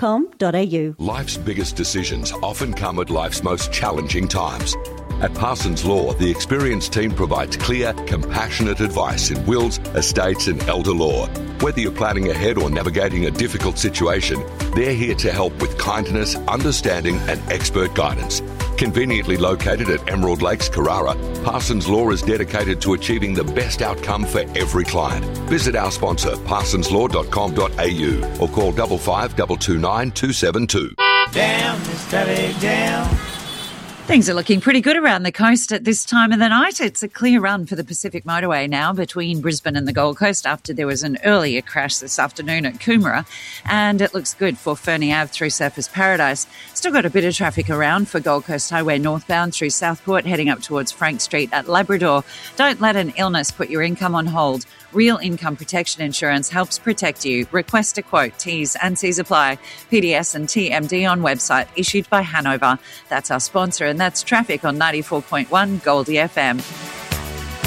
parsonslaw.com.au. Life's biggest decisions often come at life's most challenging times. At Parsons Law, the experienced team provides clear, compassionate advice in wills, estates and elder law. Whether you're planning ahead or navigating a difficult situation, they're here to help with kindness, understanding and expert guidance. Conveniently located at Emerald Lakes, Carrara, Parsons Law is dedicated to achieving the best outcome for every client. Visit our sponsor, parsonslaw.com.au or call 55 229 272. Down, steady down. Things are looking pretty good around the coast at this time of the night. It's a clear run for the Pacific Motorway now between Brisbane and the Gold Coast after there was an earlier crash this afternoon at Coomera. And it looks good for Fernie Ave through Surfers Paradise. Still got a bit of traffic around for Gold Coast Highway northbound through Southport, heading up towards Frank Street at Labrador. Don't let an illness put your income on hold. Real Income Protection Insurance helps protect you. Request a quote. T's and C's apply. PDS and TMD on website issued by Hanover. That's our sponsor, and that's traffic on 94.1 Goldie FM.